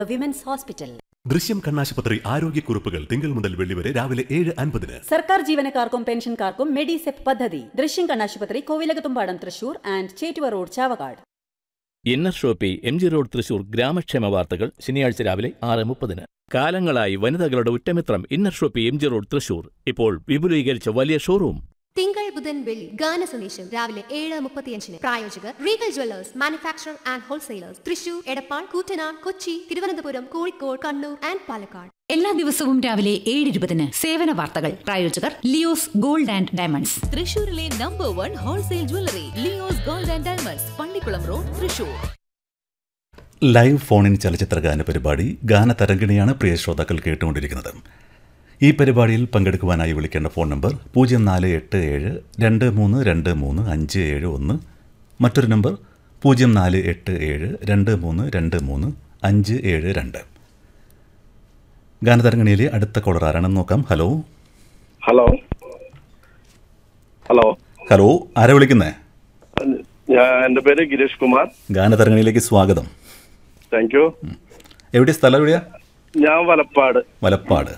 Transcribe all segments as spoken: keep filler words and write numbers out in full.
Women's hospital. ദൃശ്യം കണ്ണാശുപത്രി ആരോഗ്യക്കുറിപ്പുകൾ തിങ്കൾ മുതൽ വെള്ളി വരെ രാവിലെ ഏഴ് അൻപതിന്. സർക്കാർ ജീവനക്കാർക്കും പെൻഷൻകാർക്കും മെഡിസെപ് പദ്ധതി. ദൃശ്യം കണ്ണാശുപത്രി, Kovilakathumpadam, Thrissur and Chettuva road, Chavakkad. Inner Shopee, M G road, Thrissur. ഗ്രാമക്ഷേമ വാർത്തകൾ ശനിയാഴ്ച രാവിലെ ആറ് മുപ്പതിന്. കാലങ്ങളായി വനിതകളുടെ ഉറ്റമിത്രം inner Shopee, M G road, Thrissur. ഇപ്പോൾ വിപുലീകരിച്ച വലിയ ഷോറൂം. തിങ്കൾ ബുധൻ വെള്ളി ഗാന സന്ദേശം രാവിലെ ഏഴ് മുപ്പത്തിയഞ്ചിന്. പ്രായോജകർ Regal Jewellers, manufacture and wholesalers, Thrissur, Edappal, Koottanad, Kochi, Thiruvananthapuram, Kozhikode, Kannur and Palakkad. എല്ലാ ദിവസവും രാവിലെ ഏഴ് ഇരുപതിന് സേവന വാർത്തകൾ. പ്രായോജകർ ലിയോസ് ഗോൾഡ് ആൻഡ് ഡയമണ്ട്സ്. തൃശൂരിലെ number one wholesale jewellery Leo's gold and diamonds, Pallikkulam road, Thrissur. Live ഫോണിൻ ചലച്ചിത്രഗാന പരിപാടി ഗാനതരംഗിണിയാണ് പ്രിയ ശ്രോതാക്കൾ കേട്ടുകൊണ്ടിരിക്കുന്നത്. ഈ പരിപാടിയിൽ പങ്കെടുക്കുവാനായി വിളിക്കേണ്ട ഫോൺ നമ്പർ പൂജ്യം നാല് എട്ട് ഏഴ് രണ്ട് മൂന്ന് രണ്ട് മൂന്ന് അഞ്ച് ഏഴ് ഒന്ന്. മറ്റൊരു നമ്പർ പൂജ്യം നാല് എട്ട് ഏഴ് രണ്ട് മൂന്ന് രണ്ട് മൂന്ന് അഞ്ച് ഏഴ് രണ്ട്. ഗാനതരംഗിണിയിലെ അടുത്ത കോളർ ആരാണെന്ന് നോക്കാം. ഹലോ ഹലോ ഹലോ ഹലോ ആരാ വിളിക്കുന്നേ? എന്റെ പേര് ഗിരീഷ് കുമാർ. ഗാനതരംഗിണിയിലേക്ക് സ്വാഗതം. Thank you. എവിടെയാ സ്ഥലം? എവിടെയാ? ഞാൻ വലപ്പാട്. വലപ്പാട്.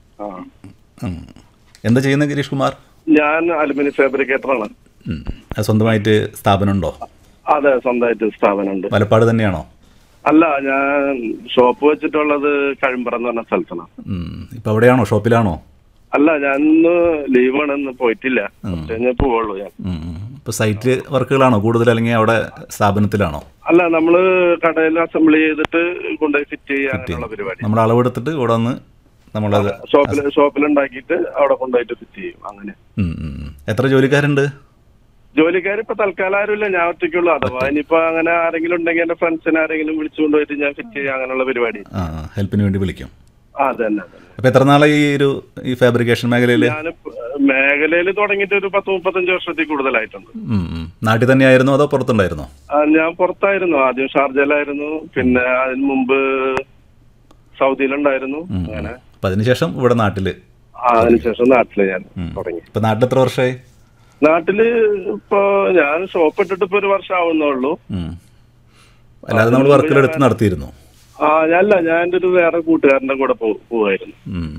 എന്താ ചെയ്യുന്ന ഗിരീഷ് കുമാർ? ഞാൻ അലുമിനിയം ഫാബ്രിക്കേറ്ററാണ്. സ്വന്തമായിട്ട് സ്ഥാപനമുണ്ടോ? അതെ, സ്വന്തമായിട്ട് സ്ഥാപനമുണ്ട്. വലപ്പാട് തന്നെയാണോ? അല്ല, ഞാൻ ഷോപ്പ് വെച്ചിട്ടുള്ളത് കഴുമ്പറ എന്ന് പറഞ്ഞ സ്ഥലത്താണ്. ഇപ്പൊ അവിടെയാണോ? ഷോപ്പിലാണോ? അല്ല, ഞാൻ ഇന്ന് ലീവാണ്, ഇന്ന് പോയിട്ടില്ല. ഞാൻ പോവുള്ളൂ. ഞാൻ ഇപ്പൊ സൈറ്റ് വർക്കുകളാണോ കൂടുതൽ, അല്ലെങ്കിൽ അവിടെ സ്ഥാപനത്തിലാണോ? അല്ല, നമ്മള് കടയിൽ അസംബ്ലി ചെയ്തിട്ട് കൊണ്ടുപോയി ഫിറ്റ് ചെയ്യുക, അങ്ങനെയുള്ള പരിപാടി. നമ്മൾ അളവെടുത്തിട്ട് ഇവിടെ വന്ന് നമ്മളത് ഷോപ്പിൽ ഷോപ്പിലുണ്ടാക്കിയിട്ട് അവിടെ കൊണ്ടുപോയിട്ട് ഫിറ്റ് ചെയ്യും. അങ്ങനെ. എത്ര ജോലിക്കാരുണ്ട്? ജോലിക്കാർ ഇപ്പൊ തൽക്കാലം ആരുമില്ല, ഞാൻ ഒറ്റയ്ക്കുള്ളൂ. അഥവാ ഇനിയിപ്പോ അങ്ങനെ ആരെങ്കിലും ഉണ്ടെങ്കിൽ എന്റെ ഫ്രണ്ട്സിനെ ആരെങ്കിലും വിളിച്ചു കൊണ്ടുപോയിട്ട് ഞാൻ ഫിറ്റ് ചെയ്യാം, അങ്ങനെയുള്ള പരിപാടി. ഹെൽപ്പിന് വേണ്ടി വിളിക്കും. അതെ തന്നെ. അപ്പൊ എത്ര നാളെ ഈ ഒരു ഈ ഫാബ്രിക്കേഷൻ മേഖലയിൽ? ഞാൻ മേഖലയിൽ തുടങ്ങിയിട്ട് ഒരു പത്ത് മുപ്പത്തഞ്ച് വർഷത്തിൽ കൂടുതലായിട്ടുണ്ട്. നാട്ടിൽ തന്നെയായിരുന്നോ അതോ പുറത്തുണ്ടായിരുന്നോ? ഞാൻ പുറത്തായിരുന്നു. ആദ്യം ഷാർജയിലായിരുന്നു, പിന്നെ അതിന് മുമ്പ് സൗദിയിലുണ്ടായിരുന്നു. അങ്ങനെ അതിനുശേഷം ഇവിടെ നാട്ടില്. അതിനുശേഷം നാട്ടില് ഞാൻ തുടങ്ങി. ഇപ്പൊ നാട്ടിൽ എത്ര വർഷമായി? നാട്ടില് ഇപ്പൊ ഞാൻ ഷോപ്പ് ഇട്ടിട്ട് ഇപ്പൊ ഒരു വർഷം ആവുന്നുള്ളൂ. അല്ലാതെ നമ്മൾ വർക്കുകൾ എടുത്ത് നടത്തിയിരുന്നു? ആ, അല്ല, ഞാൻ എൻ്റെ ഒരു വേറെ കൂട്ടുകാരന്റെ കൂടെ പോവായിരുന്നു.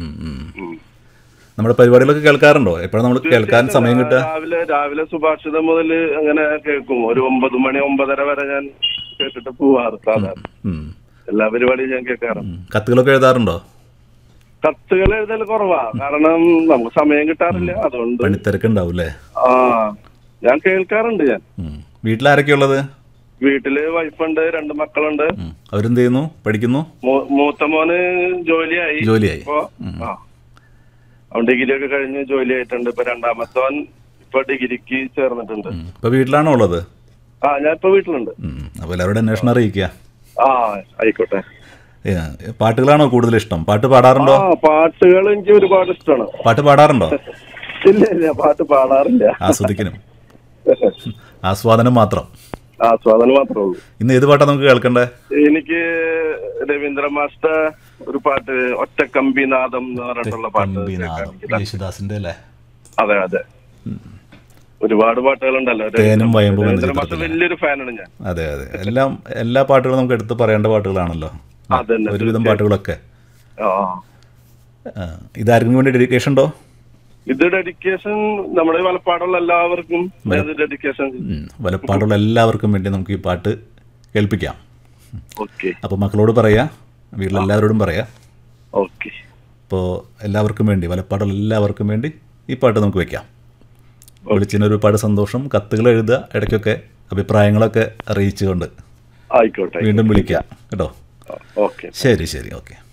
നമ്മുടെ പരിപാടികളൊക്കെ കേൾക്കാറുണ്ടോ? എപ്പോഴും നമ്മൾ കേൾക്കാൻ സമയം കിട്ടുക? രാവിലെ രാവിലെ സുഭാഷിതം മുതൽ അങ്ങനെ കേൾക്കും. ഒരു ഒമ്പത് മണി ഒമ്പതര വരെ ഞാൻ കേട്ടിട്ട് പോവാറ്. സാധാരണ എല്ലാ പരിപാടിയും ഞാൻ കേൾക്കാറുണ്ട്. കത്തുകളൊക്കെ എഴുതാറുണ്ടോ? കത്തുകൾ എഴുതൽ കുറവാ, കാരണം നമുക്ക് സമയം കിട്ടാറില്ല. അതുകൊണ്ട് പണിത്തിരക്കുണ്ടാവൂലേ? ആ, ഞാൻ കേൾക്കാറുണ്ട്. ഞാൻ വീട്ടിലാരൊക്കെ ഉള്ളത്? വീട്ടില് വൈഫുണ്ട്, രണ്ട് മക്കളുണ്ട്. അവരെന്ത് ചെയ്യുന്നു? പഠിക്കുന്നു? മൂത്ത മോന് ജോലിയായി. ജോലിയായി ഇപ്പൊ ആ അവൻ ഡിഗ്രി ഒക്കെ കഴിഞ്ഞ് ജോലി ആയിട്ടുണ്ട്. ഇപ്പൊ രണ്ടാമത്തവൻ ഇപ്പൊ ഡിഗ്രിക്ക് ചേർന്നിട്ടുണ്ട്. ഇപ്പൊ വീട്ടിലാണോ ഉള്ളത്? ആ, ഞാൻ ഇപ്പൊ വീട്ടിലുണ്ട്. അപ്പൊ എല്ലാവരുടെ അന്വേഷണം അറിയിക്കുക. ആ, ആയിക്കോട്ടെ. പാട്ടുകളാണോ കൂടുതൽ ഇഷ്ടം? പാട്ട് പാടാറുണ്ടോ? പാട്ടുകൾ എനിക്ക് ഒരുപാട് ഇഷ്ടമാണ്. പാട്ട് പാടാറുണ്ടോ? ഇല്ല ഇല്ല, പാട്ട് പാടാറില്ല. ആസ്വദിക്കണം, ആസ്വാദനം മാത്രം. ആസ്വാദനം മാത്രമേ ഉള്ളൂ. ഇന്ന് ഏത് പാട്ടാ നമുക്ക് കേൾക്കണ്ടേ? എനിക്ക് രവീന്ദ്ര മാസ്റ്റർ ഒരു പാട്ട്, ഒറ്റക്കമ്പിനാദം എന്ന് പറഞ്ഞിട്ടുള്ള പാട്ട്. യേശുദാസിന്റെ അല്ലേ? അതെ അതെ, ഒരുപാട് പാട്ടുകളുണ്ടല്ലോ. തേനും വയമ്പും വലിയൊരു ഫാനാണ് ഞാൻ. അതെ അതെ, എല്ലാം എല്ലാ പാട്ടുകളും നമുക്ക് എടുത്ത് പറയേണ്ട പാട്ടുകളാണല്ലോ, ഒരുവിധം പാട്ടുകളൊക്കെ. ഇതാർക്കും വേണ്ടി ഡെഡിക്കേഷൻ ഉണ്ടോ? ഇത് ഡെഡിക്കേഷൻ നമ്മുടെ വലപ്പാടുള്ള എല്ലാവർക്കും. ഡെഡിക്കേഷൻ വലപ്പാടുള്ള എല്ലാവർക്കും വേണ്ടി നമുക്ക് ഈ പാട്ട് കേൾപ്പിക്കാം. ഓക്കെ. അപ്പൊ മക്കളോട് പറയാ, വീട്ടിലെല്ലാവരോടും പറയാ. ഓക്കെ. അപ്പോൾ എല്ലാവർക്കും വേണ്ടി, വലപ്പാടുള്ള എല്ലാവർക്കും വേണ്ടി ഈ പാട്ട് നമുക്ക് വെക്കാം. വിളിച്ചതിന് ഒരുപാട് സന്തോഷം. കത്തുകൾ എഴുതുക, ഇടയ്ക്കൊക്കെ അഭിപ്രായങ്ങളൊക്കെ അറിയിച്ചുകൊണ്ട്. ആയിക്കോട്ടെ, വീണ്ടും വിളിക്കാം കേട്ടോ. ഓക്കെ, ശരി ശരി, ഓക്കെ.